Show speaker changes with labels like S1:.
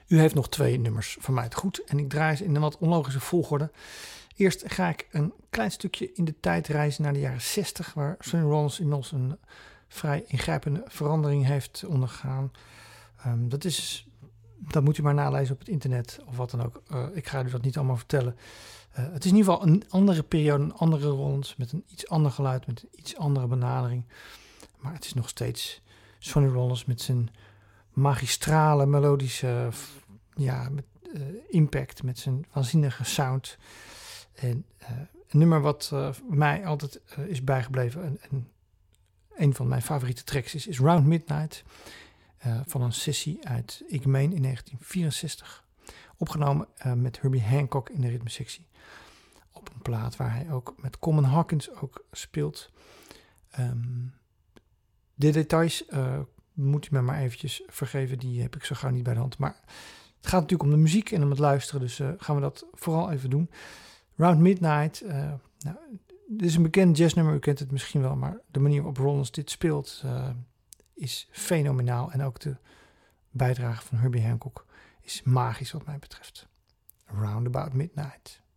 S1: U heeft nog 2 nummers van mij te goed en ik draai ze in een wat onlogische volgorde. Eerst ga ik een klein stukje in de tijd reizen naar de jaren 60, waar Sonny Rollins inmiddels een vrij ingrijpende verandering heeft ondergaan. Dat moet u maar nalezen op het internet of wat dan ook. Ik ga u dat niet allemaal vertellen. Het is in ieder geval een andere periode, een andere Rollins, met een iets ander geluid, met een iets andere benadering. Maar het is nog steeds Sonny Rollins met zijn magistrale, melodische impact, met zijn waanzinnige sound. En een nummer wat mij altijd is bijgebleven en een van mijn favoriete tracks is Round Midnight, van een sessie uit Ik Meen in 1964. Opgenomen met Herbie Hancock in de ritmesectie. Op een plaat waar hij ook met Coleman Hawkins ook speelt. De details moet u me maar eventjes vergeven. Die heb ik zo gauw niet bij de hand. Maar het gaat natuurlijk om de muziek en om het luisteren. Dus gaan we dat vooral even doen. Round Midnight. Dit is een bekend jazznummer. U kent het misschien wel. Maar de manier waarop Rollins dit speelt is fenomenaal. En ook de bijdrage van Herbie Hancock is magisch wat mij betreft. Round About Midnight.